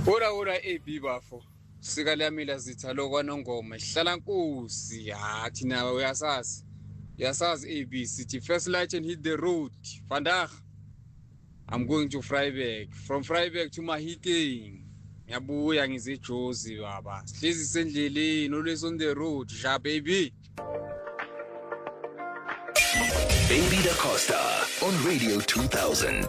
Ora AB bafo. Sika lamila zithalo kwanongoma ihlala nkosi thina uyasazi. Yasazi AB sithi first light and hit the road. Vandag I'm going to Vryburg. From Vryburg to Mahikeng. Ngiyabuya ngize Jozi baba. Sihlezi sendleleni always on the road. Ja baby. Baby Da Costa on Radio 2000.